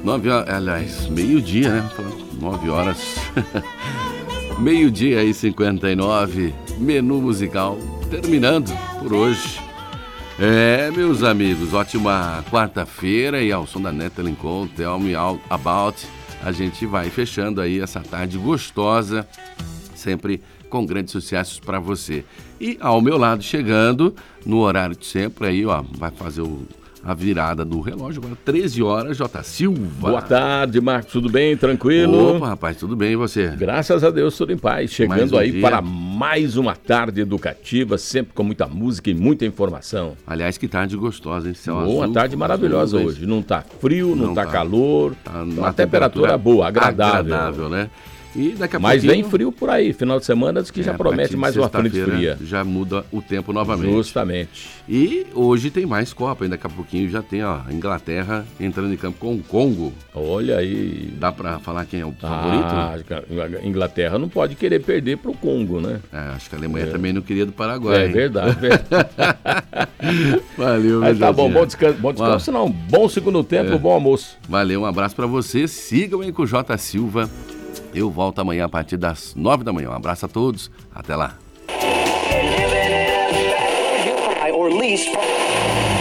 Aliás, meio-dia, né? 9 horas. Meio-dia e 59, menu musical terminando por hoje. Meus amigos, ótima quarta-feira e ao som da Natalie Cole, Tell Me All About. A gente vai fechando aí essa tarde gostosa, sempre com grandes sucessos para você. E ao meu lado, chegando no horário de sempre, aí ó, vai fazer a virada do relógio, agora 13 horas, J. Silva. Boa tarde, Marcos, tudo bem? Tranquilo? Opa, rapaz, tudo bem e você? Graças a Deus, tudo em paz. Chegando aí dia. para mais uma tarde educativa, sempre com muita música e muita informação. Aliás, que tarde gostosa, hein? Céu Uma azul, tarde maravilhosa azul, hoje. Não tá frio, não tá calor, tá uma temperatura boa, agradável. Né? E daqui a Mas pouquinho, vem frio por aí, final de semana diz que já a promete partir de mais uma frente sexta-feira fria. Já muda o tempo novamente. Justamente. E hoje tem mais Copa, e daqui a pouquinho já tem a Inglaterra entrando em campo com o Congo. Olha aí. Dá pra falar quem é o favorito? A Inglaterra não pode querer perder pro Congo, né? Acho que a Alemanha também não queria do Paraguai. É verdade. Valeu, Mas tá bom, Josinha. bom descanso não. Bom segundo tempo, bom almoço. Valeu, um abraço pra você. Sigam aí com o J. Silva. Eu volto amanhã a partir das 9 da manhã. Um abraço a todos. Até lá.